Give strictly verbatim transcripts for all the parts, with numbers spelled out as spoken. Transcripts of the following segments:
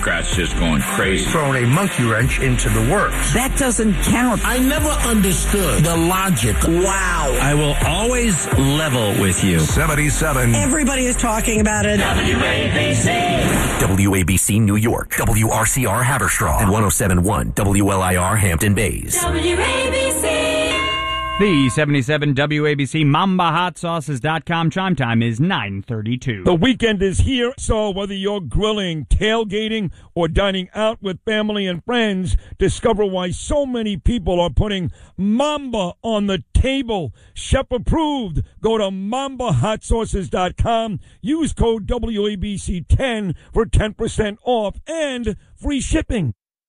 Democrats just going crazy. Throwing a monkey wrench into the works. That doesn't count. I never understood the logic. Wow. I will always level with you. seventy-seven. Everybody is talking about it. W A B C. W A B C New York. W R C R Haverstraw. And one oh seven point one W L I R Hampton Bays. W A B C. The seventy-seven W A B C Mamba Hot Sauces dot com chime time is nine thirty-two. The weekend is here, so whether you're grilling, tailgating, or dining out with family and friends, discover why so many people are putting Mamba on the table. Chef approved. Go to Mamba Hot Sauces dot com. Use code W A B C ten for ten percent off and free shipping.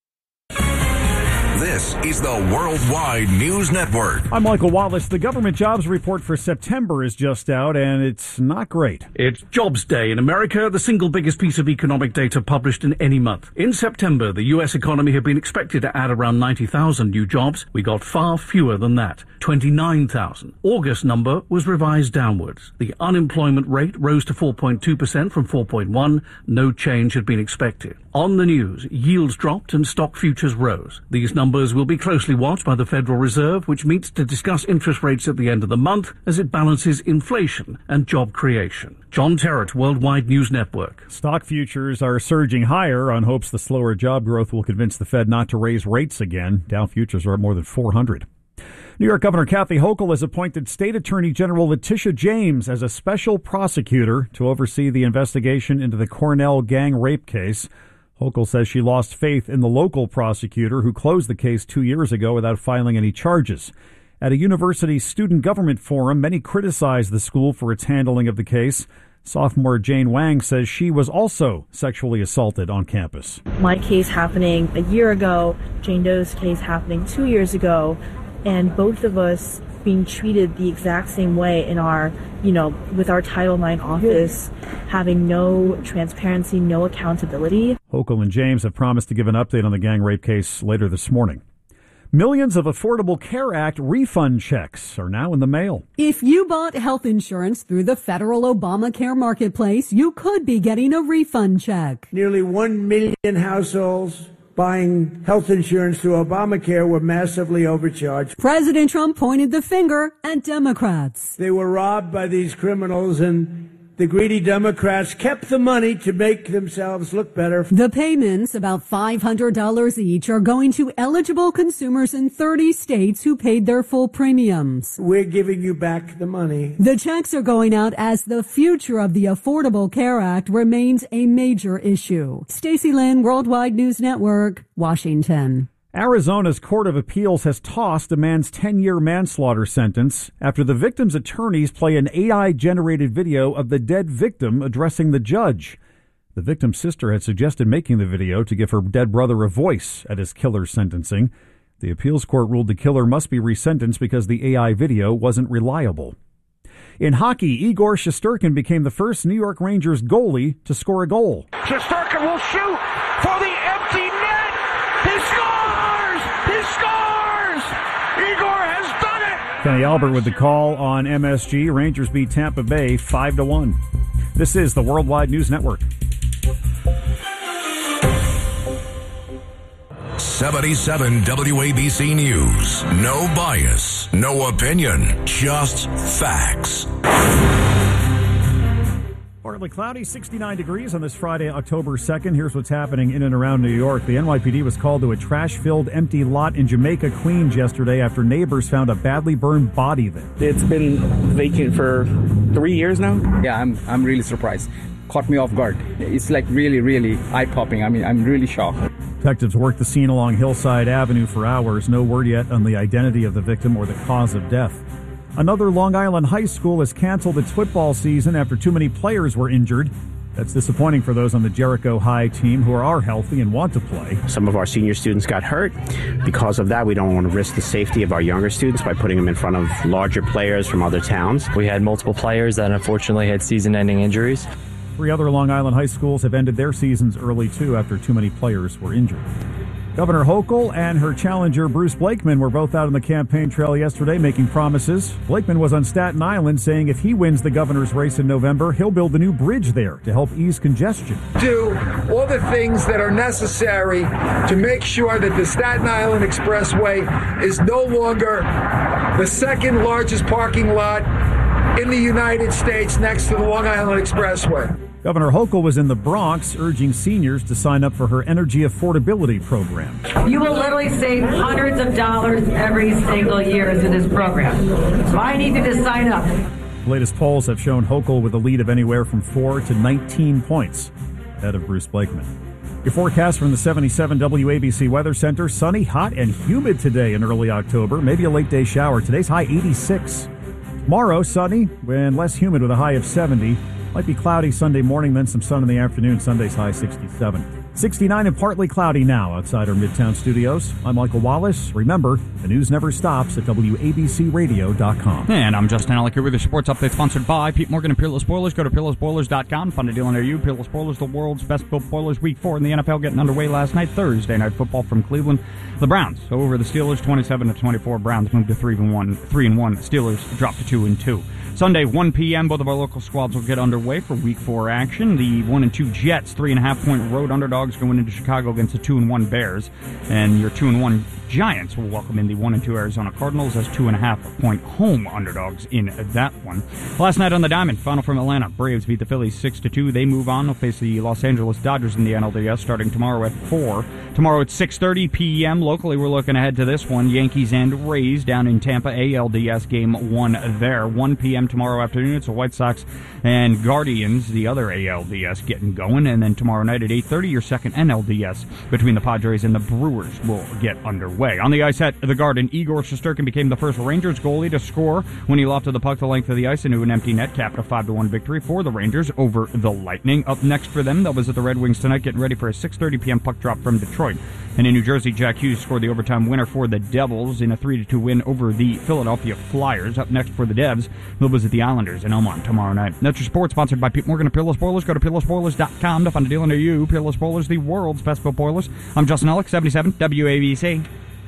This is the Worldwide News Network. I'm Michael Wallace. The government jobs report for September is just out, and it's not great. It's Jobs Day in America, the single biggest piece of economic data published in any month. In September, the U S economy had been expected to add around ninety thousand new jobs. We got far fewer than that, twenty-nine thousand. August number was revised downwards. The unemployment rate rose to four point two percent from four point one. No change had been expected. On the news, yields dropped and stock futures rose. These numbers will be closely watched by the Federal Reserve, which meets to discuss interest rates at the end of the month as it balances inflation and job creation. John Terrett, Worldwide News Network. Stock futures are surging higher on hopes the slower job growth will convince the Fed not to raise rates again. Dow futures are up more than four hundred. New York Governor Kathy Hochul has appointed State Attorney General Letitia James as a special prosecutor to oversee the investigation into the Cornell gang rape case. Hochul says she lost faith in the local prosecutor who closed the case two years ago without filing any charges. At a university student government forum, many criticized the school for its handling of the case. Sophomore Jane Wang says she was also sexually assaulted on campus. My case happening a year ago, Jane Doe's case happening two years ago, and both of us being treated the exact same way in our, you know, with our Title nine office, having no transparency, no accountability. Hochul and James have promised to give an update on the gang rape case later this morning. Millions of Affordable Care Act refund checks are now in the mail. If you bought health insurance through the federal Obamacare marketplace, you could be getting a refund check. Nearly one million households buying health insurance through Obamacare were massively overcharged. President Trump pointed the finger at Democrats. They were robbed by these criminals, and the greedy Democrats kept the money to make themselves look better. The payments, about five hundred dollars each, are going to eligible consumers in thirty states who paid their full premiums. We're giving you back the money. The checks are going out as the future of the Affordable Care Act remains a major issue. Stacey Lynn, Worldwide News Network, Washington. Arizona's Court of Appeals has tossed a man's ten-year manslaughter sentence after the victim's attorneys play an A I-generated video of the dead victim addressing the judge. The victim's sister had suggested making the video to give her dead brother a voice at his killer's sentencing. The appeals court ruled the killer must be resentenced because the A I video wasn't reliable. In hockey, Igor Shesterkin became the first New York Rangers goalie to score a goal. Shesterkin will shoot for the empty net. He scores! He scores! Igor has done it! Kenny Albert with the call on M S G. Rangers beat Tampa Bay five to one. This is the Worldwide News Network. seventy-seven W A B C News. No bias, no opinion, just facts. Partly cloudy, sixty-nine degrees on this Friday, October second. Here's what's happening in and around New York. The N Y P D was called to a trash-filled empty lot in Jamaica, Queens yesterday after neighbors found a badly burned body there. It's been vacant for three years now. Yeah, I'm I'm really surprised. Caught me off guard. It's like really, really eye-popping. I mean, I'm really shocked. Detectives worked the scene along Hillside Avenue for hours. No word yet on the identity of the victim or the cause of death. Another Long Island high school has canceled its football season after too many players were injured. That's disappointing for those on the Jericho High team who are healthy and want to play. Some of our senior students got hurt. Because of that, we don't want to risk the safety of our younger students by putting them in front of larger players from other towns. We had multiple players that unfortunately had season-ending injuries. Three other Long Island high schools have ended their seasons early, too, after too many players were injured. Governor Hochul and her challenger Bruce Blakeman were both out on the campaign trail yesterday making promises. Blakeman was on Staten Island saying if he wins the governor's race in November, he'll build a new bridge there to help ease congestion. Do all the things that are necessary to make sure that the Staten Island Expressway is no longer the second largest parking lot in the United States next to the Long Island Expressway. Governor Hochul was in the Bronx urging seniors to sign up for her energy affordability program. You will literally save hundreds of dollars every single year through this program. So I need you to sign up. The latest polls have shown Hochul with a lead of anywhere from four to nineteen points ahead of Bruce Blakeman. Your forecast from the seventy-seven W A B C Weather Center. Sunny, hot, and humid today in early October. Maybe a late day shower. Today's high eighty-six. Tomorrow, sunny and less humid with a high of seventy. Might be cloudy Sunday morning, then some sun in the afternoon. Sunday's high sixty-seven. sixty-nine and partly cloudy now outside our Midtown studios. I'm Michael Wallace. Remember, the news never stops at W A B C radio dot com. And I'm Justin Alec here with your sports update sponsored by Pete Morgan and Peerless Boilers. Go to peerless boilers dot com. Fun to deal near you. Peerless Boilers, the world's best built boilers. Week four in the N F L getting underway last night. Thursday night football from Cleveland. The Browns over the Steelers, twenty-seven to twenty-four. Browns moved to three and one. Three and one. Steelers dropped to two and two. Sunday, one p.m., both of our local squads will get underway for Week four action. The one and two Jets, three and a half point road underdogs going into Chicago against the two and one Bears. And your two and one Giants will welcome in the one and two Arizona Cardinals as two and a half point home underdogs in that one. Last night on the Diamond, final from Atlanta. Braves beat the Phillies six to two. They move on. They'll face the Los Angeles Dodgers in the N L D S starting tomorrow at four. Tomorrow at six thirty p.m. Locally, we're looking ahead to this one. Yankees and Rays down in Tampa. A L D S game one there. one p.m. tomorrow afternoon. It's the White Sox and Guardians, the other A L D S, getting going. And then tomorrow night at eight thirty, your second N L D S between the Padres and the Brewers will get underway. On the ice at the Garden, Igor Shesterkin became the first Rangers goalie to score when he lofted the puck the length of the ice into an empty net, capped a five to one victory for the Rangers over the Lightning. Up next for them, they'll visit the Red Wings tonight, getting ready for a six thirty p.m. puck drop from Detroit. And in New Jersey, Jack Hughes scored the overtime winner for the Devils in a three to two win over the Philadelphia Flyers. Up next for the Devs, they'll visit the Islanders in Elmont tomorrow night. That's your sports, sponsored by Pete Morgan and Peerless Boilers. Go to peerless boilers dot com to find a deal near you. Peerless Boilers, the world's best built boilers. I'm Justin Ellick, seventy-seven W A B C.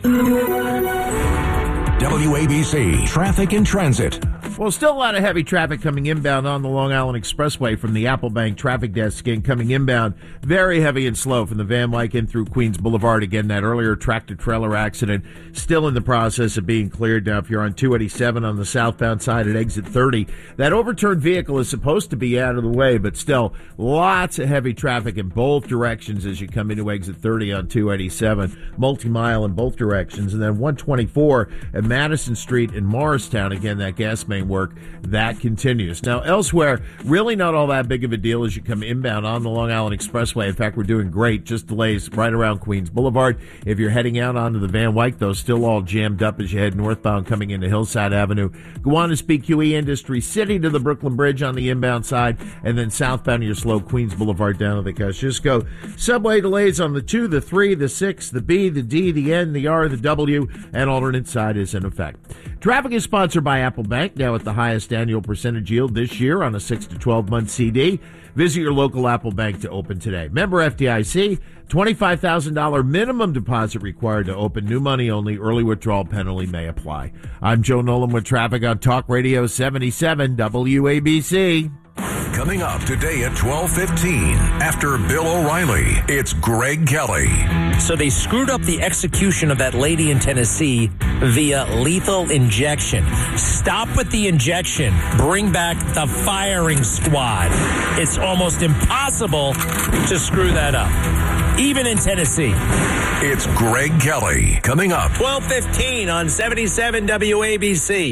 W A B C Traffic and Transit. Well, still a lot of heavy traffic coming inbound on the Long Island Expressway from the Applebank traffic desk. Again, coming inbound, very heavy and slow from the Van Wyck in through Queens Boulevard. Again, that earlier tractor-trailer accident still in the process of being cleared. Now, if you're on two eighty-seven on the southbound side at exit thirty, that overturned vehicle is supposed to be out of the way, but still lots of heavy traffic in both directions as you come into exit thirty on two eighty-seven, multi-mile in both directions. And then one twenty-four at Madison Street in Morristown, again, that gas main work, that continues. Now, elsewhere, really not all that big of a deal as you come inbound on the Long Island Expressway. In fact, we're doing great. Just delays right around Queens Boulevard. If you're heading out onto the Van Wyck, though, still all jammed up as you head northbound coming into Hillside Avenue. Gowanus B Q E Industry City to the Brooklyn Bridge on the inbound side, and then southbound you're slow Queens Boulevard down to the Kosciuszko. Subway delays on the two, the three, the six, the B, the D, the N, the R, the W, and alternate side is in effect. Traffic is sponsored by Applebank, now at the highest annual percentage yield this year on a six to twelve month C D. Visit your local Applebank to open today. Member F D I C, twenty-five thousand dollars minimum deposit required to open. New money only. Early withdrawal penalty may apply. I'm Joe Nolan with traffic on Talk Radio seventy-seven W A B C. Coming up today at twelve fifteen, after Bill O'Reilly, it's Greg Kelly. So they screwed up the execution of that lady in Tennessee via lethal injection. Stop with the injection. Bring back the firing squad. It's almost impossible to screw that up, even in Tennessee. It's Greg Kelly. Coming up. twelve fifteen on seventy-seven W A B C.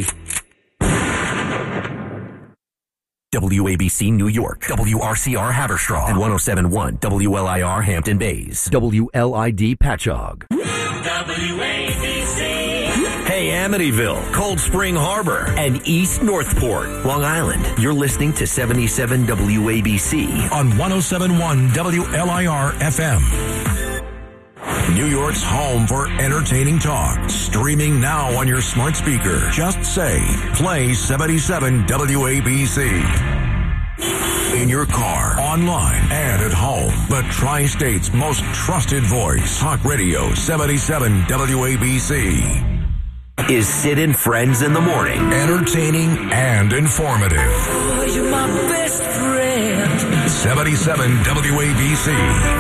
W A B C New York, W R C R Haverstraw, and one oh seven point one W L I R Hampton Bays, W L I D Patchogue. W A B C. Hey, Amityville, Cold Spring Harbor, and East Northport, Long Island. You're listening to seventy-seven W A B C on one oh seven point one W L I R F M. New York's home for entertaining talk. Streaming now on your smart speaker. Just say, play seventy-seven W A B C. In your car, online, and at home. The Tri-State's most trusted voice. Talk Radio seventy-seven W A B C. Is Sid and Friends in the Morning. Entertaining and informative. Oh, you're my best friend. seventy-seven W A B C.